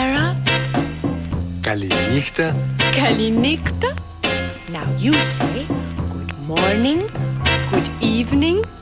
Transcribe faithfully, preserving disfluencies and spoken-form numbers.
Kalimera. Καληνύχτα. Kalinikta. Now you say good morning, good evening,